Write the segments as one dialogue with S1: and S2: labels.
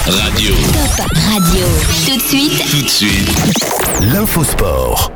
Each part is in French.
S1: Radio.
S2: Top Radio. Tout de suite.
S3: L'infosport.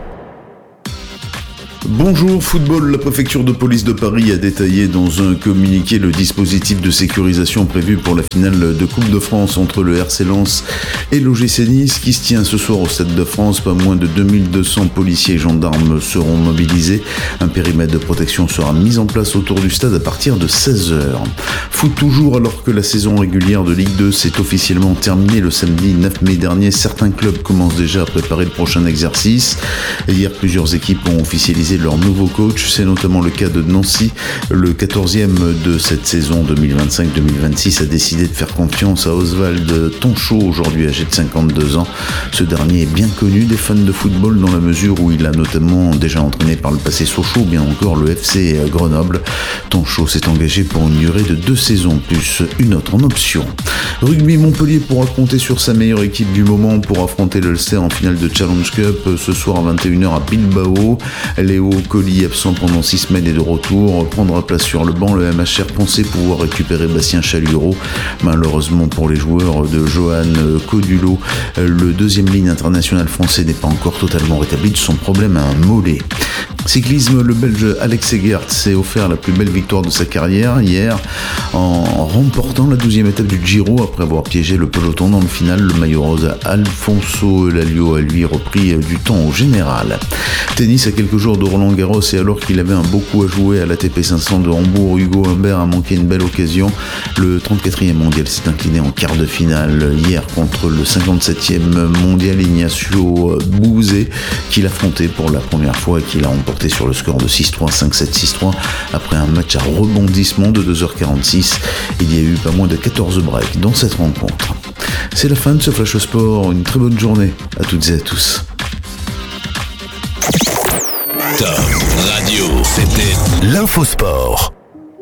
S4: Bonjour football, la préfecture de police de Paris a détaillé dans un communiqué le dispositif de sécurisation prévu pour la finale de Coupe de France entre le RC Lens et l'OGC Nice qui se tient ce soir au Stade de France. Pas moins de 2200 policiers et gendarmes seront mobilisés. Un périmètre de protection sera mis en place autour du stade à partir de 16h. Foot toujours, alors que la saison régulière de Ligue 2 s'est officiellement terminée le samedi 9 mai dernier. Certains clubs commencent déjà à préparer le prochain exercice. Hier, plusieurs équipes ont officialisé leur nouveau coach. C'est notamment le cas de Nancy. Le 14e de cette saison 2025-2026 a décidé de faire confiance à Oswald Tonchot, aujourd'hui âgé de 52 ans. Ce dernier est bien connu des fans de football dans la mesure où il a notamment déjà entraîné par le passé Sochaux ou bien encore le FC Grenoble. Tonchot s'est engagé pour une durée de 2 saisons plus une autre en option. Rugby, Montpellier pourra compter sur sa meilleure équipe du moment pour affronter l'Ulster en finale de Challenge Cup ce soir à 21h à Bilbao. Léo Colli, absent pendant 6 semaines, est de retour, prendra place sur le banc. Le MHR pensait pouvoir récupérer Bastien Chalureau. Malheureusement pour les joueurs de Johan Codulot, le deuxième ligne international français n'est pas encore totalement rétabli de son problème à un mollet. Cyclisme, le Belge Alex Egert s'est offert la plus belle victoire de sa carrière hier en remportant la 12e étape du Giro après avoir piégé le peloton dans le final. Le maillot rose Alfonso Lalio a lui repris du temps au général. Tennis, à quelques jours de Roland Garros et alors qu'il avait un beau coup à jouer à l'ATP 500 de Hambourg, Hugo Humbert a manqué une belle occasion. Le 34e mondial s'est incliné en quart de finale hier contre le 57e mondial Ignacio Bouzet qu'il affrontait pour la première fois et qu'il a remporté sur le score de 6-3, 5-7, 6-3 après un match à rebondissement de 2h46. Il y a eu pas moins de 14 breaks dans cette rencontre. C'est la fin de ce Flash Sport. Une très bonne journée à toutes et à tous.
S1: Top Radio, c'était
S3: L'infosport.